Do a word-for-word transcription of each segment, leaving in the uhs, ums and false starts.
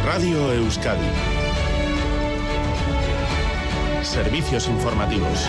Radio Euskadi. Servicios informativos.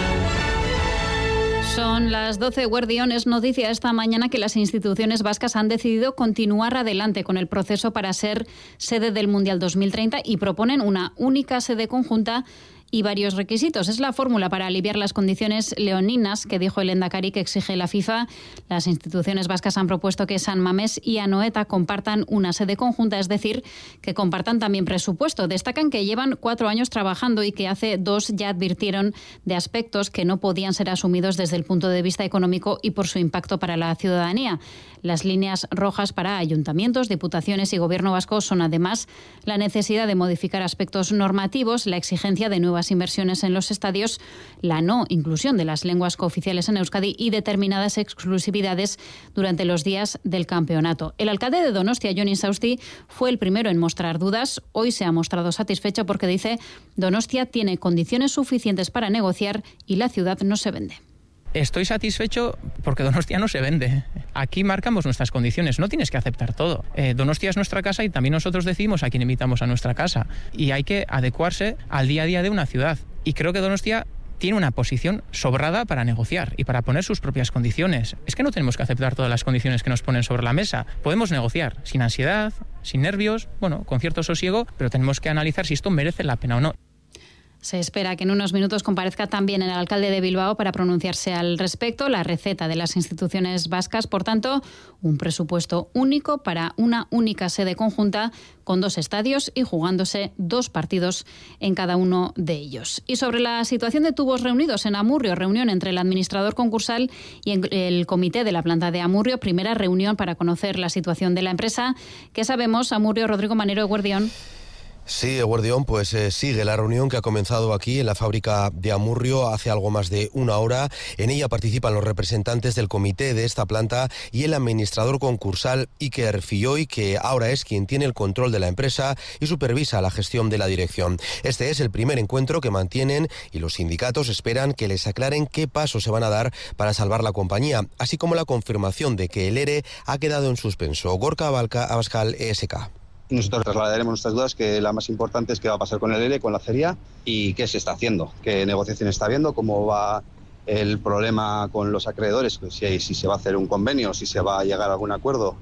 Son las doce. Guardión. Es noticia esta mañana que las instituciones vascas han decidido continuar adelante con el proceso para ser sede del Mundial dos mil treinta y proponen una única sede conjunta y varios requisitos. Es la fórmula para aliviar las condiciones leoninas que dijo el Endacari que exige la FIFA. Las instituciones vascas han propuesto que San Mamés y Anoeta compartan una sede conjunta, es decir, que compartan también presupuesto. Destacan que llevan cuatro años trabajando y que hace dos ya advirtieron de aspectos que no podían ser asumidos desde el punto de vista económico y por su impacto para la ciudadanía. Las líneas rojas para ayuntamientos, diputaciones y gobierno vasco son además la necesidad de modificar aspectos normativos, la exigencia de nuevas inversiones en los estadios, la no inclusión de las lenguas cooficiales en Euskadi y determinadas exclusividades durante los días del campeonato. El alcalde de Donostia, Jon Insausti, fue el primero en mostrar dudas. Hoy se ha mostrado satisfecho porque dice: Donostia tiene condiciones suficientes para negociar y la ciudad no se vende. Estoy satisfecho porque Donostia no se vende. Aquí marcamos nuestras condiciones, no tienes que aceptar todo. Eh, Donostia es nuestra casa y también nosotros decidimos a quién invitamos a nuestra casa. Y hay que adecuarse al día a día de una ciudad. Y creo que Donostia tiene una posición sobrada para negociar y para poner sus propias condiciones. Es que no tenemos que aceptar todas las condiciones que nos ponen sobre la mesa. Podemos negociar sin ansiedad, sin nervios, bueno, con cierto sosiego, pero tenemos que analizar si esto merece la pena o no. Se espera que en unos minutos comparezca también el alcalde de Bilbao para pronunciarse al respecto. La receta de las instituciones vascas, por tanto, un presupuesto único para una única sede conjunta con dos estadios y jugándose dos partidos en cada uno de ellos. Y sobre la situación de tubos reunidos en Amurrio, reunión entre el administrador concursal y el comité de la planta de Amurrio, primera reunión para conocer la situación de la empresa. ¿Qué sabemos, Amurrio? Rodrigo Manero, Guardión. Sí, Eguerdión, pues eh, sigue la reunión que ha comenzado aquí en la fábrica de Amurrio hace algo más de una hora. En ella participan los representantes del comité de esta planta y el administrador concursal Iker Filloy, que ahora es quien tiene el control de la empresa y supervisa la gestión de la dirección. Este es el primer encuentro que mantienen y los sindicatos esperan que les aclaren qué pasos se van a dar para salvar la compañía, así como la confirmación de que el ERE ha quedado en suspenso. Gorka Abascal, E S K. Nosotros trasladaremos nuestras dudas, que la más importante es qué va a pasar con el ERE, con la acería y qué se está haciendo, qué negociación está habiendo, cómo va el problema con los acreedores, si, si se va a hacer un convenio, si se va a llegar a algún acuerdo.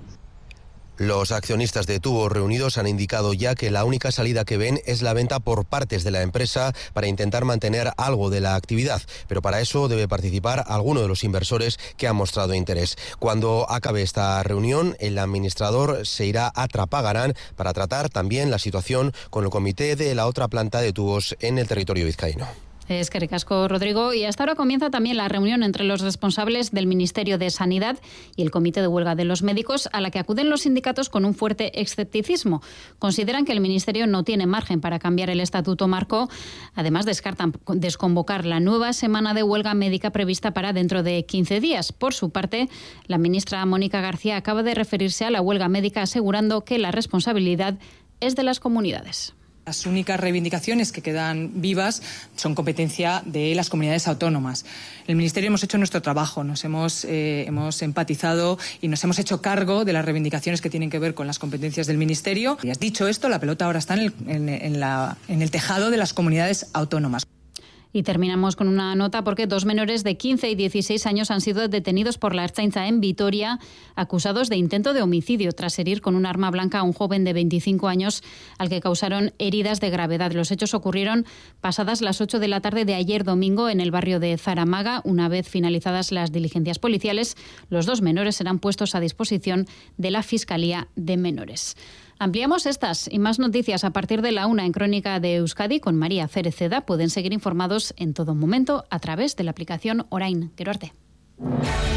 Los accionistas de Tubos Reunidos han indicado ya que la única salida que ven es la venta por partes de la empresa para intentar mantener algo de la actividad, pero para eso debe participar alguno de los inversores que han mostrado interés. Cuando acabe esta reunión, el administrador se irá a Trapagarán para tratar también la situación con el comité de la otra planta de tubos en el territorio vizcaíno. Es que ricasco, Rodrigo. Y hasta ahora comienza también la reunión entre los responsables del Ministerio de Sanidad y el Comité de Huelga de los Médicos, a la que acuden los sindicatos con un fuerte escepticismo. Consideran que el Ministerio no tiene margen para cambiar el estatuto marco. Además, descartan desconvocar la nueva semana de huelga médica prevista para dentro de quince días. Por su parte, la ministra Mónica García acaba de referirse a la huelga médica, asegurando que la responsabilidad es de las comunidades. Las únicas reivindicaciones que quedan vivas son competencia de las comunidades autónomas. El Ministerio hemos hecho nuestro trabajo, nos hemos, eh, hemos empatizado y nos hemos hecho cargo de las reivindicaciones que tienen que ver con las competencias del Ministerio. Y has dicho esto, la pelota ahora está en el, en, en la, en el tejado de las comunidades autónomas. Y terminamos con una nota porque dos menores de quince y dieciséis años han sido detenidos por la Ertzaintza en Vitoria, acusados de intento de homicidio tras herir con un arma blanca a un joven de veinticinco años al que causaron heridas de gravedad. Los hechos ocurrieron pasadas las ocho de la tarde de ayer domingo en el barrio de Zaramaga. Una vez finalizadas las diligencias policiales, los dos menores serán puestos a disposición de la Fiscalía de Menores. Ampliamos estas y más noticias a partir de la una en Crónica de Euskadi con María Cereceda. Pueden seguir informados en todo momento a través de la aplicación Orain. Gero arte.